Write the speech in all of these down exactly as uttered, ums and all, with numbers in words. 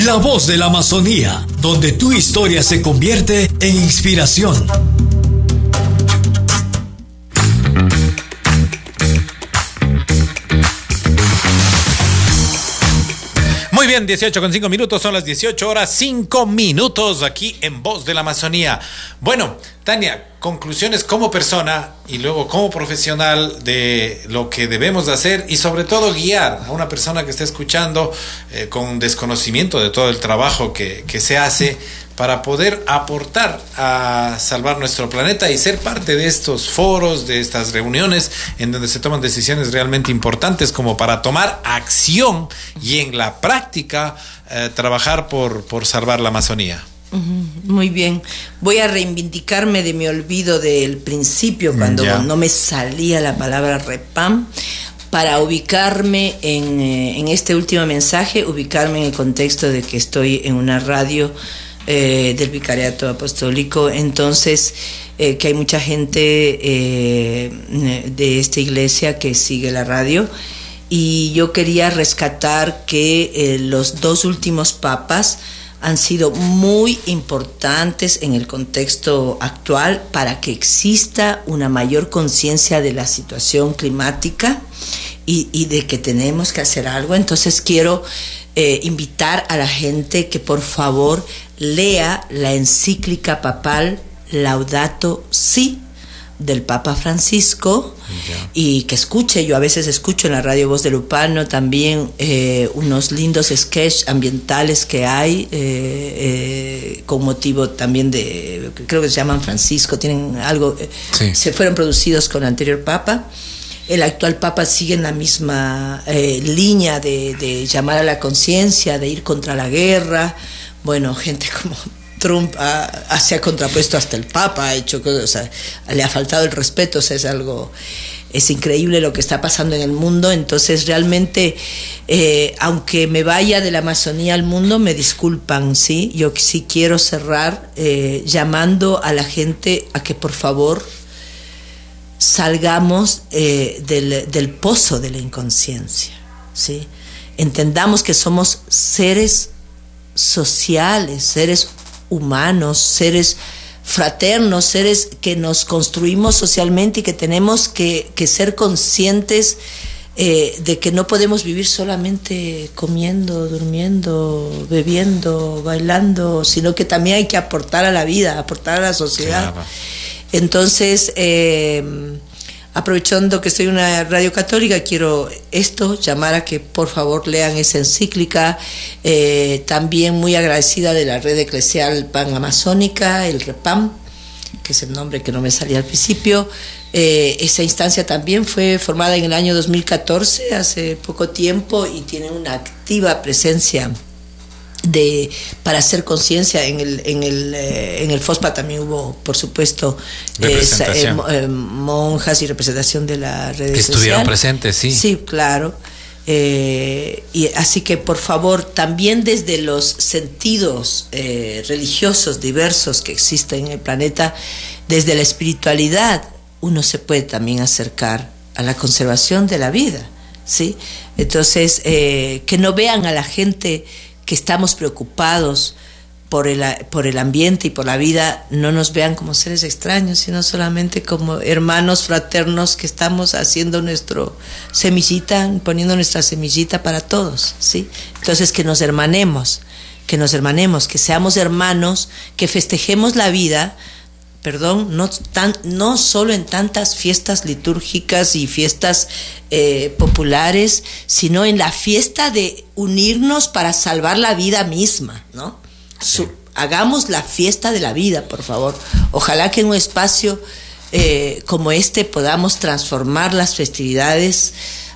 La voz de la Amazonía, donde tu historia se convierte en inspiración. Muy bien, dieciocho con cinco minutos, son las dieciocho horas cinco minutos aquí en Voz de la Amazonía. Bueno, Tania, conclusiones como persona y luego como profesional de lo que debemos de hacer y sobre todo guiar a una persona que esté escuchando eh, con desconocimiento de todo el trabajo que, que se hace para poder aportar a salvar nuestro planeta y ser parte de estos foros, de estas reuniones en donde se toman decisiones realmente importantes como para tomar acción y en la práctica eh, trabajar por, por salvar la Amazonía. Muy bien, voy a reivindicarme de mi olvido del principio cuando ya. no me salía la palabra repam, para ubicarme en, en este último mensaje, ubicarme en el contexto de que estoy en una radio eh, del Vicariato Apostólico, entonces eh, que hay mucha gente eh, de esta iglesia que sigue la radio, y yo quería rescatar que eh, los dos últimos papas han sido muy importantes en el contexto actual para que exista una mayor conciencia de la situación climática y, y de que tenemos que hacer algo. Entonces quiero eh, invitar a la gente que por favor lea la encíclica papal Laudato Si del Papa Francisco, yeah. y que escuche, yo a veces escucho en la radio Voz de Lupano también eh, unos lindos sketches ambientales que hay eh, eh, con motivo también de, creo que se llaman Francisco, tienen algo, sí. se fueron producidos con el anterior Papa. El actual Papa sigue en la misma eh, línea de, de llamar a la conciencia, de ir contra la guerra. Bueno, gente como Trump ha, ha, se ha contrapuesto hasta el Papa, ha hecho cosas, o sea, le ha faltado el respeto, o sea, es algo, es increíble lo que está pasando en el mundo. Entonces realmente, eh, aunque me vaya de la Amazonía al mundo, me disculpan, ¿sí? Yo sí quiero cerrar eh, llamando a la gente a que por favor salgamos eh, del, del pozo de la inconsciencia, ¿sí? Entendamos que somos seres sociales, seres humanos, seres fraternos, seres que nos construimos socialmente y que tenemos que, que ser conscientes eh, de que no podemos vivir solamente comiendo, durmiendo, bebiendo, bailando, sino que también hay que aportar a la vida, aportar a la sociedad. Claro. Entonces, eh, aprovechando que estoy en una radio católica, quiero esto, llamar a que por favor lean esa encíclica, eh, también muy agradecida de la red eclesial pan-amazónica, el REPAM, que es el nombre que no me salía al principio. Eh, esa instancia también fue formada en el año dos mil catorce, hace poco tiempo, y tiene una activa presencia de para hacer conciencia. En el en el eh, en el FOSPA también hubo, por supuesto, eh, eh, eh, monjas y representación de la red que estuvieron presentes, sí. Sí, claro. Eh, y así que por favor, también desde los sentidos eh, religiosos diversos que existen en el planeta, desde la espiritualidad, uno se puede también acercar a la conservación de la vida, ¿sí? Entonces, eh, que no vean a la gente que estamos preocupados por el, por el ambiente y por la vida, no nos vean como seres extraños, sino solamente como hermanos fraternos que estamos haciendo nuestro semillita, poniendo nuestra semillita para todos, ¿sí? Entonces, que nos hermanemos, que nos hermanemos, que seamos hermanos, que festejemos la vida, perdón, no, tan, no solo en tantas fiestas litúrgicas y fiestas eh, populares, sino en la fiesta de unirnos para salvar la vida misma, ¿no? Su, hagamos la fiesta de la vida, por favor. Ojalá que en un espacio eh, como este podamos transformar las festividades,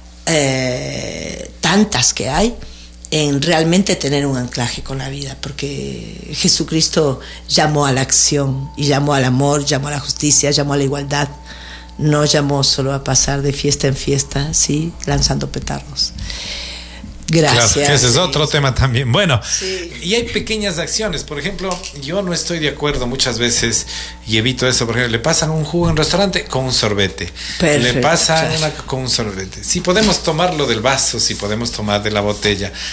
eh, tantas que hay, en realmente tener un anclaje con la vida, porque Jesucristo llamó a la acción y llamó al amor, llamó a la justicia, llamó a la igualdad, no llamó solo a pasar de fiesta en fiesta, sí, lanzando petardos. Gracias. Claro, ese es otro sí. tema también. Bueno, sí. Y hay pequeñas acciones. Por ejemplo, yo no estoy de acuerdo muchas veces y evito eso. Por ejemplo, le pasan un jugo en un restaurante con un sorbete. Perfecto. Le pasan una con un sorbete. Si podemos tomarlo del vaso, si podemos tomar de la botella,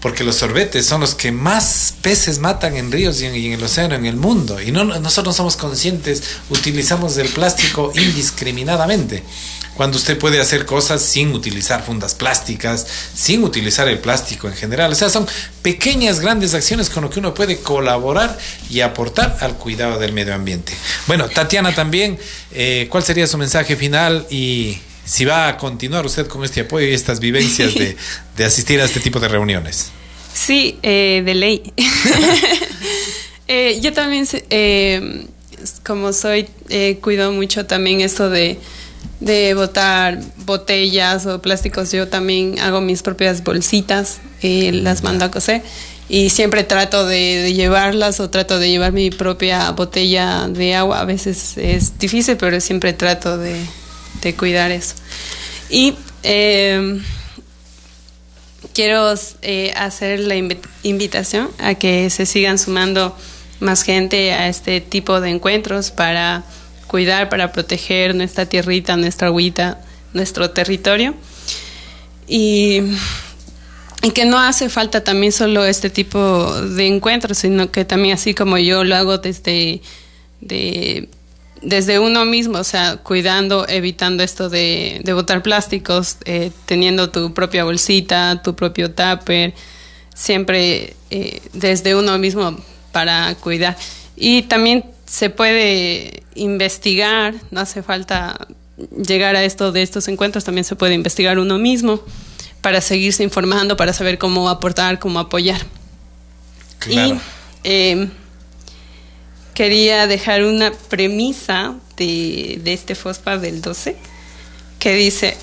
porque los sorbetes son los que más peces matan en ríos y en, y en el océano, en el mundo. Y no, nosotros no somos conscientes, utilizamos el plástico indiscriminadamente. Cuando usted puede hacer cosas sin utilizar fundas plásticas, sin utilizar el plástico en general. O sea, son pequeñas, grandes acciones con lo que uno puede colaborar y aportar al cuidado del medio ambiente. Bueno, Tatiana también, eh, ¿cuál sería su mensaje final y si va a continuar usted con este apoyo y estas vivencias de, de asistir a este tipo de reuniones? Sí, eh, de ley. eh, yo también, eh, como soy, eh, cuido mucho también esto de de botar botellas o plásticos. Yo también hago mis propias bolsitas, eh, las mando a coser y siempre trato de, de llevarlas o trato de llevar mi propia botella de agua. A veces es difícil, pero siempre trato de, de cuidar eso. Y eh, quiero eh, hacer la inv- invitación a que se sigan sumando más gente a este tipo de encuentros para cuidar, para proteger nuestra tierrita, nuestra agüita, nuestro territorio. Y, y que no hace falta también solo este tipo de encuentros, sino que también, así como yo lo hago desde, de, desde uno mismo, o sea, cuidando, evitando esto de, de botar plásticos, eh, teniendo tu propia bolsita, tu propio tupper, siempre eh, desde uno mismo para cuidar. Y también se puede investigar, no hace falta llegar a esto de estos encuentros, también se puede investigar uno mismo para seguirse informando, para saber cómo aportar, cómo apoyar. Claro. Y eh, quería dejar una premisa de, de este FOSPA del doce que dice: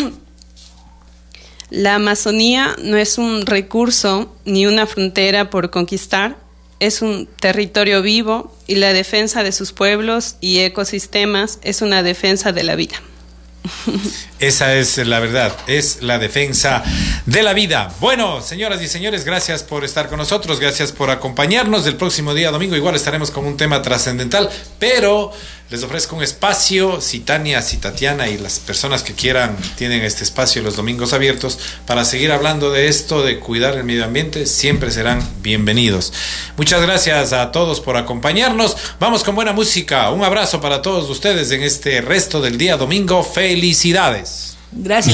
la Amazonía no es un recurso ni una frontera por conquistar, es un territorio vivo y la defensa de sus pueblos y ecosistemas es una defensa de la vida. Esa es la verdad, es la defensa de la vida. Bueno, señoras y señores, gracias por estar con nosotros, gracias por acompañarnos. El próximo día domingo igual estaremos con un tema trascendental, pero les ofrezco un espacio, si Tania, si Tatiana y las personas que quieran tienen este espacio los domingos abiertos para seguir hablando de esto, de cuidar el medio ambiente, siempre serán bienvenidos. Muchas gracias a todos por acompañarnos. Vamos con buena música. Un abrazo para todos ustedes en este resto del día domingo. Felicidades. Gracias.